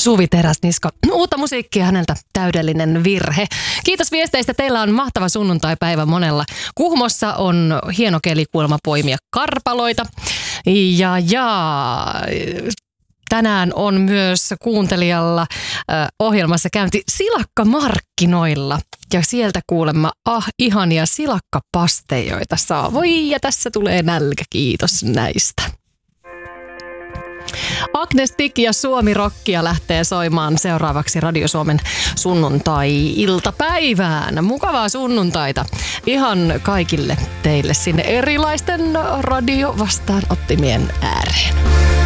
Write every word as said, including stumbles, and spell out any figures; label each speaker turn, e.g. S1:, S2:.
S1: Suvi Teräsniska. Uutta musiikkia häneltä, täydellinen virhe. Kiitos viesteistä, teillä on mahtava sunnuntaipäivä monella. Kuhmossa on hieno keli kuulemma poimia karpaloita. Ja ja... Tänään on myös kuuntelijalla äh, ohjelmassa käynti silakkamarkkinoilla. Ja sieltä kuulemma, ah, ihania silakkapasteja, joita saa. Voi, ja tässä tulee nälkä, kiitos näistä. Agnes Tik ja Suomi Rockia lähtee soimaan seuraavaksi Radio Suomen sunnuntai-iltapäivään. Mukavaa sunnuntaita ihan kaikille teille sinne erilaisten radiovastaanottimien ääreen.